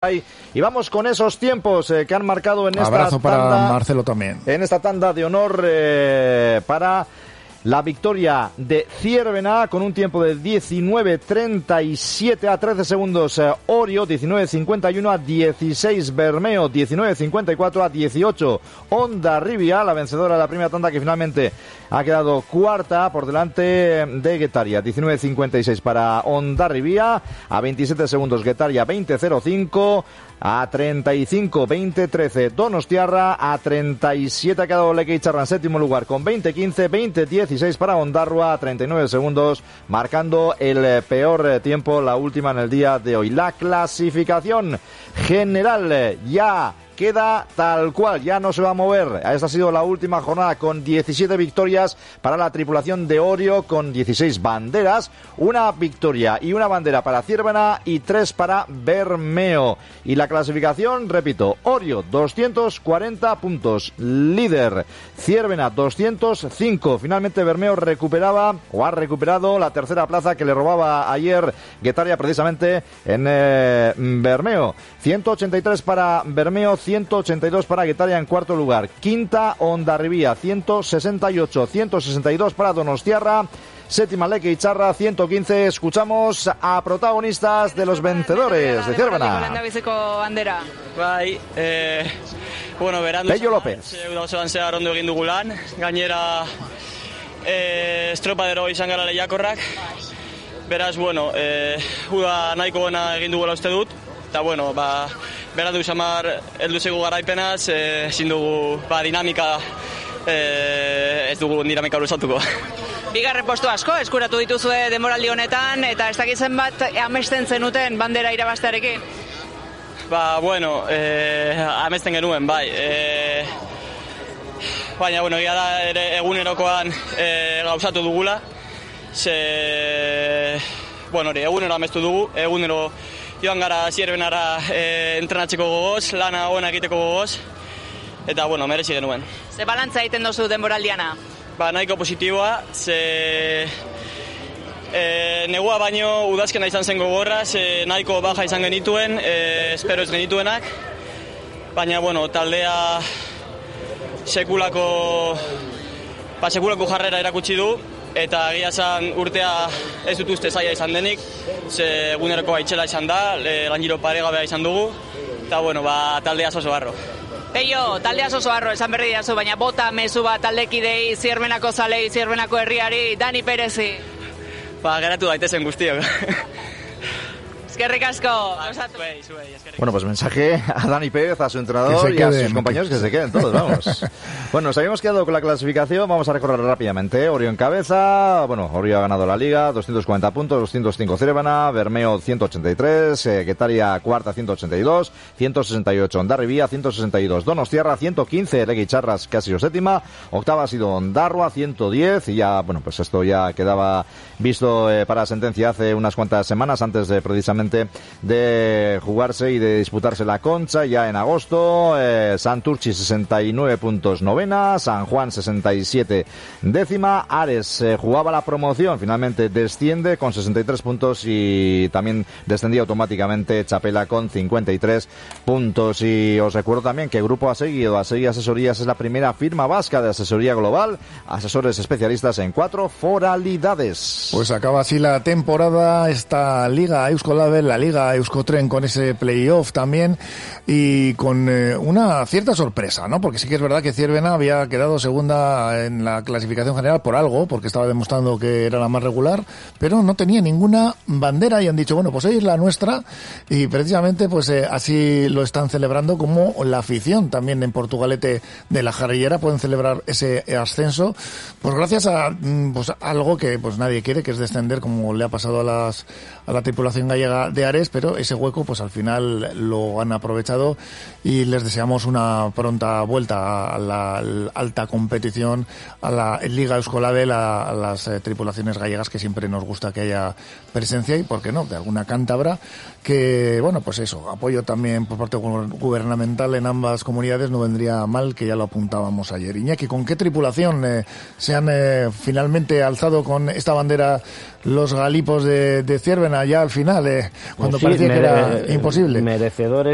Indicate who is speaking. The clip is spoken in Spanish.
Speaker 1: Y vamos con esos tiempos que han marcado en esta
Speaker 2: abrazo para
Speaker 1: tanda,
Speaker 2: Marcelo también.
Speaker 1: En esta tanda de honor para la victoria de Ziervena con un tiempo de 19.37 a 13 segundos Orio, 19.51 a 16 Bermeo, 19.54 a 18 Hondarribia, la vencedora de la primera tanda que finalmente ha quedado cuarta por delante de Guetaria. 19.56 para Hondarribia, a 27 segundos Guetaria, 20.05 a 35, 20-13 Donostiarra, a 37 ha quedado Lekeitxarra en séptimo lugar con 20-15, 20-16 para Ondarroa, a 39 segundos, marcando el peor tiempo, la última en el día de hoy. La clasificación general ya queda tal cual, ya no se va a mover. Esta ha sido la última jornada con 17 victorias para la tripulación de Orio, con 16 banderas, una victoria y una bandera para Ziervena y 3 para Bermeo. Y la clasificación, repito, Orio 240 puntos, líder. Ziervena 205. Finalmente Bermeo recuperaba o ha recuperado la tercera plaza que le robaba ayer Guetaria precisamente en Bermeo. 183 para Bermeo, 182 para Guetaria en cuarto lugar. Quinta Hondarribia, 168, 162 para Donostiarra. Séptima Lekeitxarra, 115. Escuchamos a protagonistas de los vencedores de Ziervena.
Speaker 3: Bueno, berandu
Speaker 1: Pello López.
Speaker 3: Udazoan zehar ondo egin dugu lan, gainera estropadero izan gara lehiakorrak. Beraz, bueno, uda nahiko gona egin dugula uste dut. Eta, bueno, berandu xamar heldu zego garaipenaz, ezin dugu dinamika, ez dugu dinamika luzatuko.
Speaker 4: Bigarren postu asko eskuratu dituzue denboraldi honetan, eta ez dakitzen bat amesten zenuten bandera irabaztearekin?
Speaker 3: Bueno, amesten genuen, bai. Baina, bueno, egia da ere egunerokoan gauzatu dugula. Bueno, hori, egunero amestu dugu, egunero joan gara Ziervenara entrenatzeko gogoz, lana hona egiteko gogoz, eta, bueno, merezi genuen.
Speaker 4: Ze balantza egiten dozu denboraldiana?
Speaker 3: Nahiko positiboa, negua baino udazkena izan zen gogorra, nahiko baja izan genituen, espero ez genituenak, baina, bueno, taldea sekulako jarrera erakutsi du, eta egia zan urtea ez dut uste zaila izan denik, eguneroko baitxela izan da, lan giro paregabea izan dugu, eta, bueno, taldea oso barro.
Speaker 4: Peio, taldea oso harro, esan berri diazu, baina bota mezu bat taldekidei, Ziervenako zalei, Ziervenako herriari, Dani Perezi.
Speaker 3: Geratu daitezen guztiok.
Speaker 4: Eskerrik asko.
Speaker 1: Bueno, pues mensaje a Dani Pérez, a su entrenador y a sus compañeros, que se queden todos, vamos. Bueno, nos habíamos quedado con la clasificación, vamos a recorrer rápidamente. Orio en cabeza, bueno, Orio ha ganado la Liga, 240 puntos, 205 Ziervena, Bermeo 183, Guetaria cuarta 182, 168 Hondarribia, 162 Donostiarra, 115 Lekeitxarra, que ha sido séptima, octava ha sido Ondarroa, 110, y ya, bueno, pues esto ya quedaba visto para sentencia hace unas cuantas semanas antes de precisamente de jugarse y de disputarse la Concha ya en agosto. Santurchi 69 puntos novena, San Juan 67 décima, Ares jugaba la promoción, finalmente desciende con 63 puntos y también descendía automáticamente Chapela con 53 puntos. Y os recuerdo también que Grupo Asegui Asesorías es la primera firma vasca de asesoría global, asesores especialistas en 4 foralidades.
Speaker 2: Pues acaba así la temporada, esta Liga Euskolabel, la Liga Euskotren, con ese playoff también, y con una cierta sorpresa, ¿no? Porque sí que es verdad que Ziervena había quedado segunda en la clasificación general por algo, porque estaba demostrando que era la más regular, pero no tenía ninguna bandera y han dicho, bueno, pues hoy es la nuestra, y precisamente pues así lo están celebrando, como la afición también en Portugalete de la Jarrillera pueden celebrar ese ascenso, pues gracias a pues algo que pues nadie quiere, que es descender, como le ha pasado a la tripulación gallega de Ares, pero ese hueco pues al final lo han aprovechado y les deseamos una pronta vuelta a la alta competición, a la Liga Euskolabel, a las tripulaciones gallegas, que siempre nos gusta que haya presencia, y por qué no, de alguna cántabra, que bueno, pues eso, apoyo también por parte gubernamental en ambas comunidades no vendría mal, que ya lo apuntábamos ayer. Iñaki, ¿con qué tripulación se han finalmente alzado con esta bandera los galipos de Ziervena ya al final, cuando parecía que era imposible?
Speaker 5: Merecedores